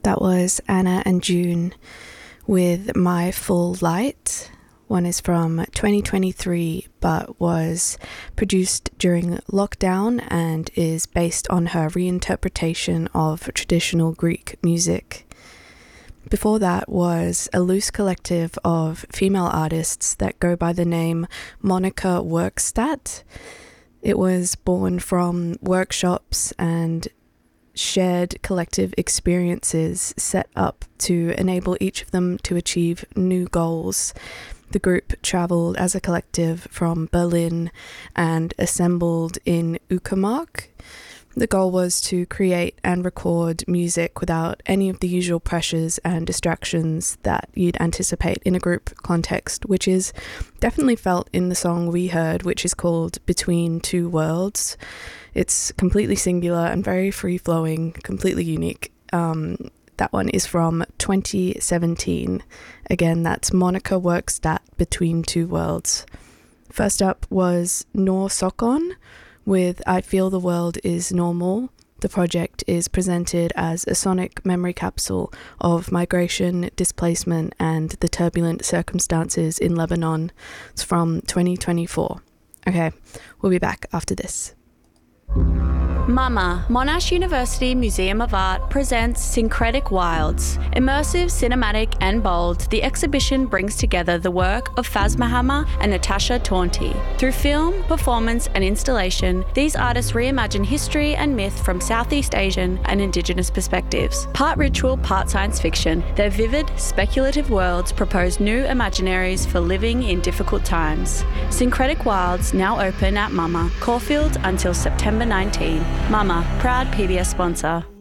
That was Anna and June with My Full Light. One is from 2023 but was produced during lockdown and is based on her reinterpretation of traditional Greek music. Before that was a loose collective of female artists that go by the name Monica Workstat. It was born from workshops and shared collective experiences set up to enable each of them to achieve new goals. The group travelled as a collective from Berlin and assembled in Uckermark. The goal was to create and record music without any of the usual pressures and distractions that you'd anticipate in a group context, which is definitely felt in the song we heard, which is called Between Two Worlds. It's completely singular and very free-flowing, completely unique. That one is from 2017. Again, that's Monica Workstat, Between Two Worlds. First up was Nor Sokon with I Feel the World is Normal. The project is presented as a sonic memory capsule of migration, displacement, and the turbulent circumstances in Lebanon. It's from 2024. Okay, we'll be back after this. Mama, Monash University Museum of Art presents Syncretic Wilds. Immersive, cinematic and bold, the exhibition brings together the work of Phasma Hammer and Natasha Taunty. Through film, performance and installation, these artists reimagine history and myth from Southeast Asian and Indigenous perspectives. Part ritual, part science fiction, their vivid, speculative worlds propose new imaginaries for living in difficult times. Syncretic Wilds now open at Mama, Caulfield until September 19. Mama, proud PBS sponsor.